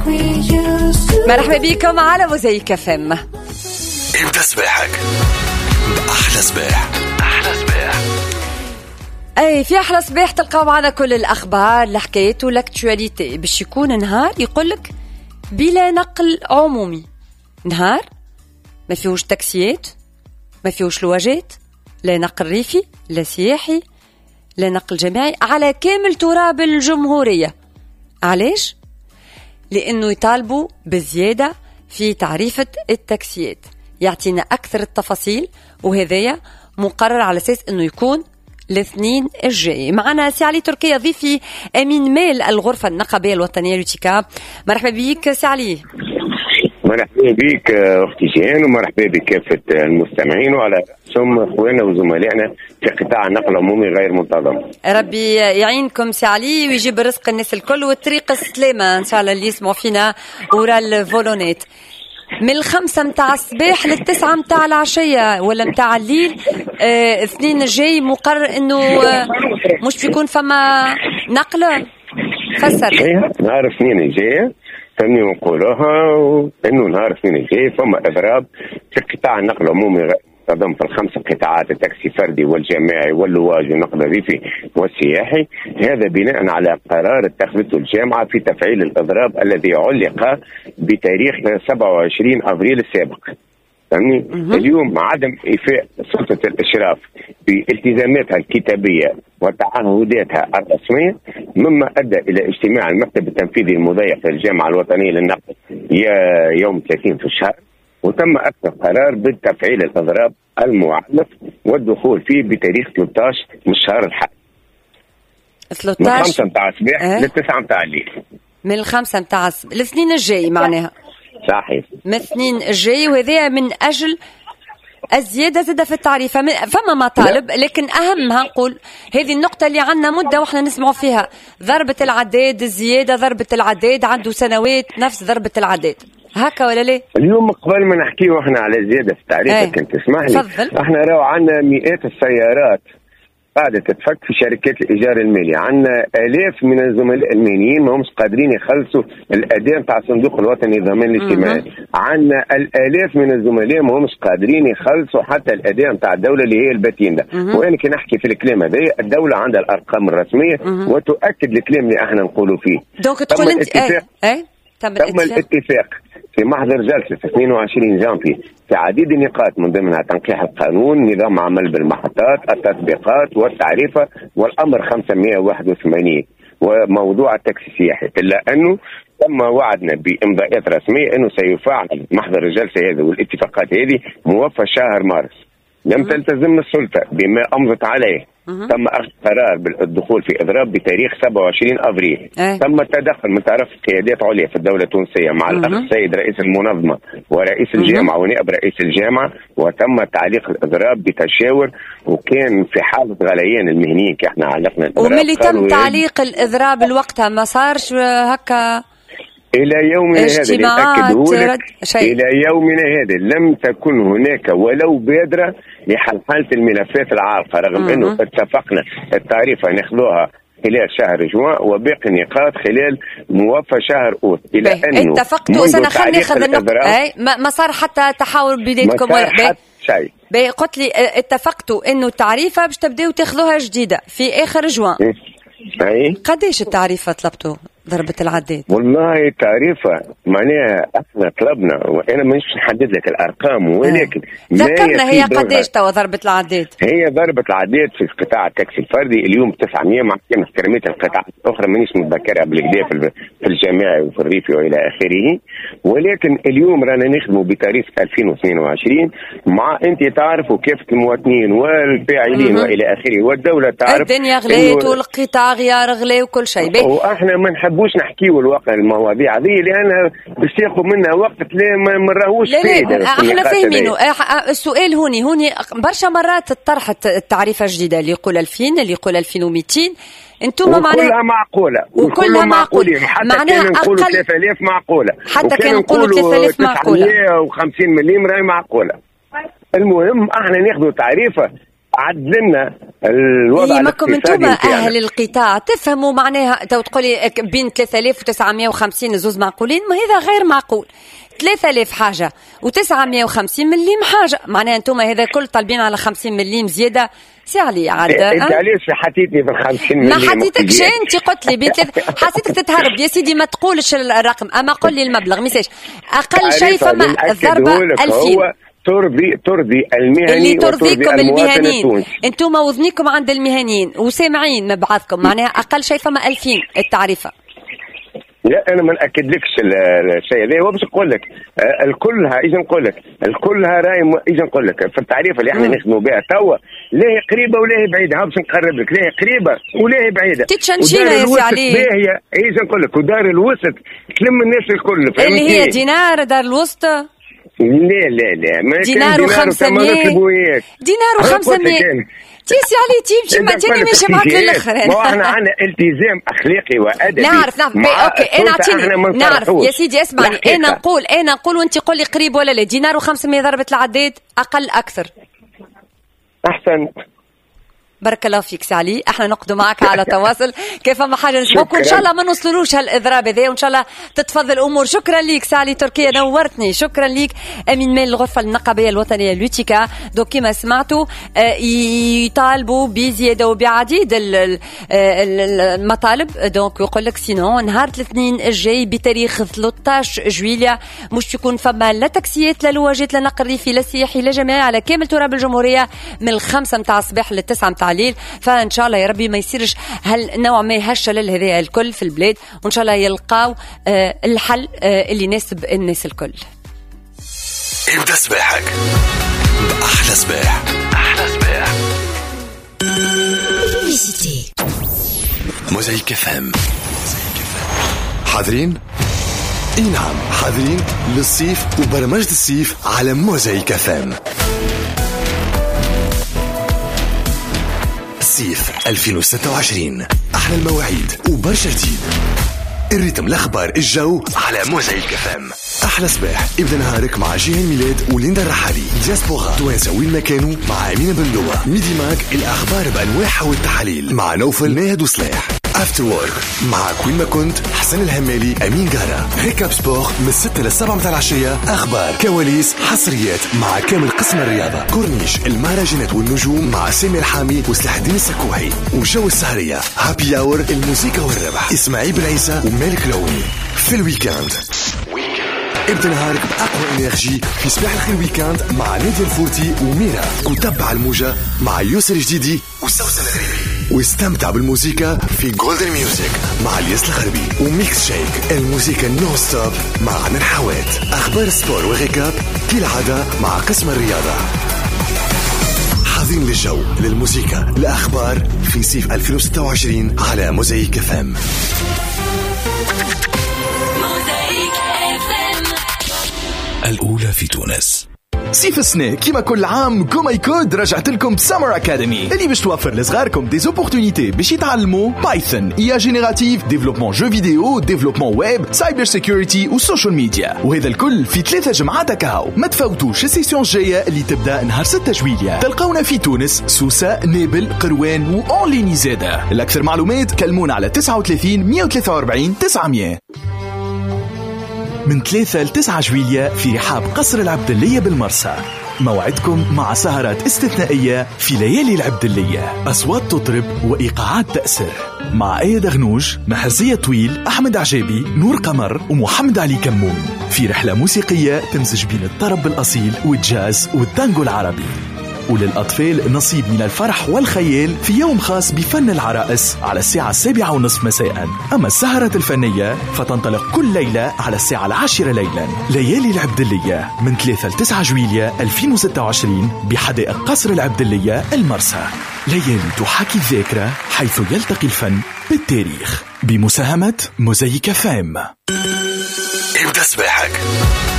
مرحبا بكم على موزايك FM. ابدأ صباحك أحلى صباح. أحلى صباح. أي في أحلى صباح تلقاو معنا كل الأخبار الحكايات والاكتواليتي باش يكون نهار يقولك بلا نقل عمومي، نهار ما فيهوش تاكسيات، ما فيهوش لواجات، لا نقل ريفي لا سياحي لا نقل جماعي على كامل تراب الجمهورية. علاش؟ لأنه يطالبوا بزيادة في تعريفة التاكسيات. يعطينا أكثر التفاصيل، وهذايا مقرر على أساس أنه يكون الاثنين الجاي. معنا سي علي تركيا ضيفي أمين مال الغرفة النقابية الوطنية لوتيكا. مرحبا بك سي علي. مرحبا بك اختي جيهان، ومرحبا بكافة المستمعين وعلى ثم اخواننا وزملائنا في قطاع النقل العمومي غير منتظم. ربي يعينكم سي علي ويجيب رزق الناس الكل والطريق السلامة ان شاء الله اللي يسمعوا فينا ورا الفولونات. من 5 متاع الصباح ل9 متاع العشية ولا متاع الليل، اثنين الجاي مقرر انه مش بيكون فما نقل. فسر. نهار الاثنين الجاي ثاني نقولوها انه نهار الاثنين الجاي فما اضراب في قطاع النقل العمومي تضم في الخمس قطاعات: التاكسي الفردي والجماعي واللواج والنقل الريفي والسياحي. هذا بناء على قرار اتخذته الجامعه في تفعيل الاضراب الذي علق بتاريخ 27 ابريل السابق. فهمني؟ اليوم عدم إيفاء سلطة الإشراف بالتزاماتها الكتابية وتعهداتها الرسمية مما أدى إلى اجتماع المكتب التنفيذي المضيق للجامعة الوطنية للنقل يوم 30 في الشهر، وتم أخذ قرار بتفعيل الإضراب المعلق والدخول فيه بتاريخ 13 من الشهر الحالي. 13 من 5 متاع الصباح ل9 متاع الليل. من 5 متاع الاثنين الجاي معناها. صحيح. من الاثنين الجاي، وهذا من أجل الزيادة زادة في التعريفة. فما مطالب، لكن أهمها نقول هذه النقطة اللي عندنا مدة وإحنا نسمعوا فيها: ضربة العداد، الزيادة ضربة العداد، عنده سنوات نفس ضربة العداد. هكا ولا لا؟ اليوم قبل ما نحكيه احنا على زيادة في التعريفة كنت تسمح لي، احنا راهو عندنا مئات السيارات قاعدة تتفك في شركات الإيجار المالي، عندنا آلاف من الزملاء المهنيين ما همش قادرين يخلصوا الأداء نتاع الصندوق الوطني للضمان الاجتماعي، عندنا الآلاف من الزملاء ما همش قادرين يخلصوا حتى الأداء نتاع الدولة اللي هي البتين ده. وأنا كي نحكي في الكلام هذا الدولة عندها الأرقام الرسمية وتؤكد الكلام اللي احنا نقولوا فيه. دونك تقول أنت تم الاتفاق في محضر جلسة 22 جانفي في عديد النقاط من ضمنها تنقيح القانون، نظام عمل بالمحطات، التطبيقات والتعريفة، والأمر 581 وموضوع التاكسي السياحي، إلا أنه تم وعدنا بإمضاءات رسمية أنه سيفعل محضر الجلسة هذه والاتفاقات هذه موفى شهر مارس. لم تلتزم السلطة بما أمضت عليه. تم أخذ قرار بالدخول في إضراب بتاريخ 27 أبريل. تم التدخل من طرف قيادات عليا في الدولة التونسية مع الأخ السيد رئيس المنظمة ورئيس الجامعة ونائب رئيس الجامعة، وتم تعليق الإضراب بتشاور، وكان في حالة غليان المهنيين كي احنا علقنا الإضراب. وملي تم تعليق الإضراب الوقتها ما صارش هكا إلى يومنا هذا نأكد إلى يومنا هذا لم تكن هناك ولو بادرة لحلحلة الملفات العالقة، رغم أنه اتفقنا التعريفة ناخذوها خلال شهر جوان وباقي النقاط خلال موفى شهر أوت. إلى أنه اتفقتوا سنة خلينا ناخذ النقطة ما صار حتى تحاور بدايتكم ولا شيء. قلت لي اتفقتوا أنه التعريفة باش تبداو تاخذوها جديدة في آخر جوان. قديش التعريفة طلبتوا ضربة العداد؟ والله تعريفة معناها احنا طلبنا، وانا مش نحدد لك الارقام، ولكن ذكرنا هي قديش توا ضربة العداد؟ هي ضربة العداد في قطاع التاكسي الفردي اليوم 900 مع كان كرمية القطاعات الاخرى مانيش متذكرها بالكدا في الجامعي وفي الريفي والى اخره، ولكن اليوم رانا نخدموا بتاريخ 2022 مع انت تعرفوا كافة المواطنين والفاعلين والى اخره، والدولة تعرف الدنيا غليت والقطاع غيار غلي وكل شيء. واحنا ما نحبوش نحكيوا الواقع المواضيع هذه لأنها باش تاخذ منها وقت ما نراهوش فايدة. احنا فاهمينه. السؤال هوني برشا مرات طرحت التعريفة الجديدة اللي يقول 2000 اللي يقول 2200 انتم معناها كلها معقولة وكلها معقولة، معناها نقولوا 3000 معقولة، حتى كان نقولوا 3000 معقولة، 950 مليم راهي معقولة. المهم احنا ناخذوا تعريفة عدلنا الوضع ماكم الاقتصادي. انتم اهل القطاع تفهموا معناها تقولي بين 3950 زوز معقولين، ما هذا غير معقول. 3000 حاجة و950 مليم حاجة، معناها انتم هذا كل طالبين على 50 مليم زيادة. سي علي عاد انت علاش حطيتني في 50 مليم؟ ما حطيتكش انت، قلت لي حسيتك تتهرب يا سيدي، ما تقولش الرقم، اما قل لي المبلغ. ميساج اقل شيء فما الضربة 2000 ترضي المهني اللي ترضيكم المهنيين. انتم وزنيكم عند المهنيين وسامعين من بعضكم، معناها اقل شيء فما 2000 التعريفه. لا انا ما ناكدلكش الشيء هذا، هو باش نقول لك الكلها اجي نقول لك الكلها راهي اجي نقول لك في التعريفه اللي احنا نخدموا بها توا، لا هي قريبه ولا هي بعيده. ها باش نقرب لك، لا هي قريبه ولا هي بعيده. تتشنشينا يا سي علي. هي اجي نقول لك ودار الوسط تلم الناس الكل، اللي هي دينار دار الوسط. لا ما دينار و500 دينار و500 تيسي علي تيمشي ما تاني ماشي معك للاخر. ما احنا عندنا التزام اخلاقي وادبي. نعرف اوكي انا اعطيني نعرف يا سيدي اسمعني. انا نقول وانت قول لي قريب ولا لا. دينار و500 ضربة العداد اقل اكثر. احسن. بارك الله فيك سي علي، احنا نقدم معك على تواصل كيف ما حاجه نسمعكم ان شاء الله ما نوصلوش هالاضراب هذا، وان شاء الله تتفضل الامور. شكرا ليك سي علي تركيا، نورتني. شكرا ليك امين مال الغرفه النقابيه الوطنيه لوتيكا. دوك كما سمعتوا يطالبوا بزياده وبعديد المطالب. دونك يقول لك سينو نهار الاثنين الجاي بتاريخ 13 جويليا مش تكون فما لا تاكسيات لا لواجات لا نقل ريفي لا سياحي لا جماعي على كامل تراب الجمهوريه من 5 متاع الصباح ل 9 متاع الليل. فان شاء الله يا ربي ما يصيرش هالنوع ما هالشلل هذا الكل في البلاد، وان شاء الله يلقاو الحل اللي يناسب الناس الكل. ابدأ صباحك بأحلى صباح. أحلى صباح. موزايك فهم. حاضرين؟ اي نعم حاضرين للصيف وبرمجة الصيف على موزايك فهم. صيف 2026 أحلى المواعيد وبرشا جديد. الريتم الأخبار الجو على موزايك فهم. أحلى صباح ابدأ نهارك مع جيهان ميلاد وليندا الرحالي. دياسبورا توانسة وين ما كانوا مع أمينة بندوة. ميدي ماك الأخبار بأنواعها والتحاليل مع نوفل ناهد وصلاح. افتر وورك مع كوين ما كنت حسن الهمالي أمين قارة. ريكاب سبور من 6 ل 7 متاع العشية. أخبار كواليس حصريات مع كامل قسم الرياضة. كورنيش المهرجانات والنجوم مع سامي الحامي وسلاح الدين السكوحي. وجو السهرية هابي اور الموسيقى والربح إسماعيل بن عيسى ومالك لوني. في الويكاند ابدأ نهارك بأقوى انرجي في صباح الخير ويكاند مع نادية الفورتي وميرا. وتبع الموجة مع يوسر جديدي وسوسن الغريبي. واستمتع بالموسيقى في جولدن ميوزك مع الياس الغربي. وميكس شيك الموسيقى نو ستوب مع عن الحوات. أخبار سبور وغيكاب كالعادة مع قسم الرياضة. حاضرين للجو للموسيقى الأخبار في صيف 2026 على موزايك فم. الأولى في تونس. صيف السنة كيما كل عام كوماي كود رجعت لكم سمر أكاديمي اللي باش توفر لصغاركم دي زوبورتونيتي باش يتعلموا بايثون، إيا جينيراتيف، ديفلوبمون جو فيديو، ديفلوبمون ويب، سايبر سيكوريتي وسوشيال ميديا. وهذا الكل في 3 جمعات كاو. ما تفوتوش السيسيون الجاية اللي تبدأ نهار 6 جويليا. تلقونا في تونس، سوسة، نابل، قروان وأونليني زادة. الأكثر معلومات كلمونا على 39 143 900. من 3 ل 9 جويليا في رحاب قصر العبدلية بالمرسى. موعدكم مع سهرات استثنائية في ليالي العبدلية. أصوات تطرب وإيقاعات تأثر مع آية دغنوج، محرزية طويل، أحمد عجابي، نور قمر ومحمد علي كمون في رحلة موسيقية تمزج بين الطرب الأصيل والجاز والتانجو العربي. وللأطفال نصيب من الفرح والخيال في يوم خاص بفن العرائس على الساعة 7:30 مساء. أما السهرة الفنية فتنطلق كل ليلة على الساعة 10 ليلا. ليالي العبدلية من 3 ل 9 جويليا 2026 بحدائق قصر العبدلية المرسى. ليالي تحاكي الذاكرة حيث يلتقي الفن بالتاريخ بمساهمة موزايك فام. ابدأ صباحك